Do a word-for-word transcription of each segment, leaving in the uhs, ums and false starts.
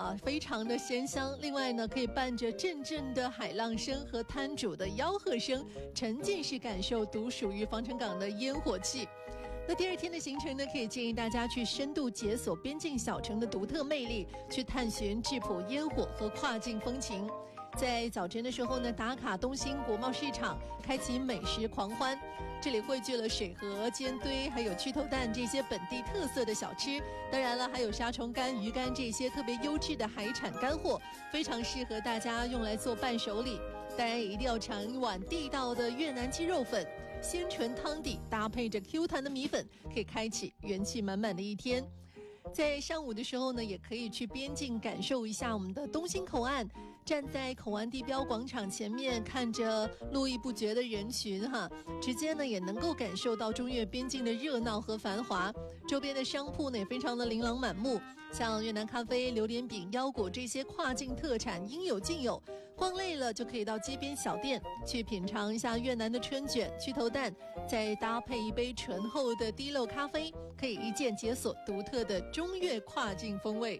啊，非常的鲜香。另外呢，可以伴着阵阵的海浪声和滩主的吆喝声，沉浸式感受独属于防城港的烟火气。那第二天的行程呢，可以建议大家去深度解锁边境小城的独特魅力，去探寻质朴烟火和跨境风情。在早晨的时候呢，打卡东兴国贸市场，开启美食狂欢。这里汇聚了水河、煎堆还有趣头蛋这些本地特色的小吃，当然了，还有沙虫干、鱼干这些特别优质的海产干货，非常适合大家用来做伴手礼。当然也一定要尝一碗地道的越南鸡肉粉，鲜纯汤底搭配着 Q 弹的米粉，可以开启元气满满的一天。在上午的时候呢，也可以去边境感受一下我们的东兴口岸，站在口岸地标广场前面，看着络绎不绝的人群哈，直接呢也能够感受到中越边境的热闹和繁华。周边的商铺呢也非常的琳琅满目，像越南咖啡、榴莲饼、腰果这些跨境特产应有尽有。逛累了就可以到街边小店去品尝一下越南的春卷、趣头蛋，再搭配一杯醇厚的滴漏咖啡，可以一键解锁独特的中越跨境风味。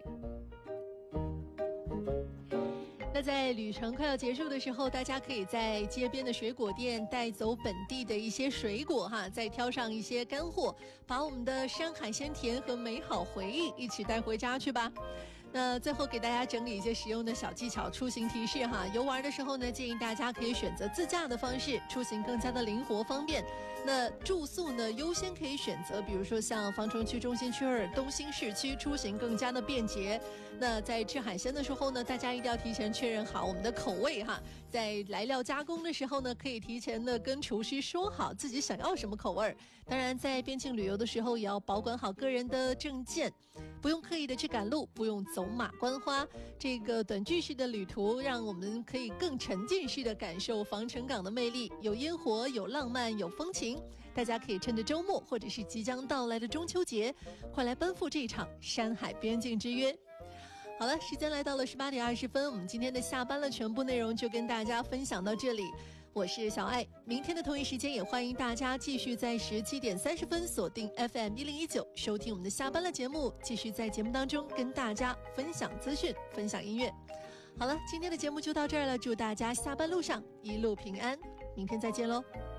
那在旅程快要结束的时候，大家可以在街边的水果店带走本地的一些水果哈，再挑上一些干货，把我们的山海鲜甜和美好回忆一起带回家去吧。那最后给大家整理一些实用的小技巧出行提示哈，游玩的时候呢，建议大家可以选择自驾的方式，出行更加的灵活方便。那住宿呢，优先可以选择比如说像防城区中心区二东兴市区，出行更加的便捷。那在吃海鲜的时候呢，大家一定要提前确认好我们的口味哈，在来料加工的时候呢，可以提前的跟厨师说好自己想要什么口味。当然在边境旅游的时候，也要保管好个人的证件，不用刻意的去赶路，不用走马观花，这个短句式的旅途让我们可以更沉浸式的感受防城港的魅力，有烟火，有浪漫，有风情。大家可以趁着周末或者是即将到来的中秋节，快来奔赴这场山海边境之约。好了，时间来到了十八点二十分，我们今天的下班了全部内容就跟大家分享到这里。我是小爱，明天的同一时间也欢迎大家继续在十七点三十分锁定 F M 一零一九收听我们的下班了节目，继续在节目当中跟大家分享资讯，分享音乐。好了，今天的节目就到这儿了，祝大家下班路上一路平安，明天再见喽。